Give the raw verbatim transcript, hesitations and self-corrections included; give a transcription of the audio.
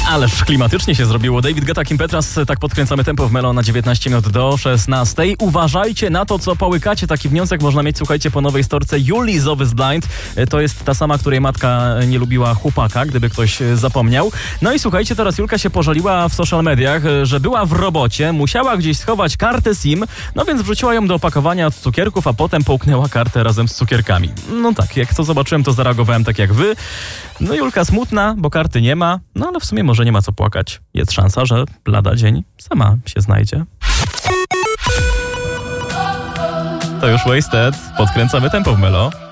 Ależ klimatycznie się zrobiło. David Guetta, Kim Petras, tak podkręcamy tempo w Melo na dziewiętnaście minut do szesnastej. Uważajcie na to, co połykacie. Taki wniosek można mieć, słuchajcie, po nowej storce Julii z Love is Blind. To jest ta sama, której matka nie lubiła chłopaka, gdyby ktoś zapomniał. No i słuchajcie, teraz Julka się pożaliła w social mediach, że była w robocie, musiała gdzieś schować kartę SIM, no więc wrzuciła ją do opakowania od cukierków, a potem połknęła kartę razem z cukierkami. No tak, jak to zobaczyłem, to zareagowałem tak jak wy. No Julka smutna, bo karty nie ma, no ale w sumie może nie ma co płakać. Jest szansa, że lada dzień sama się znajdzie. To już Wasted. Podkręcamy tempo w Melo.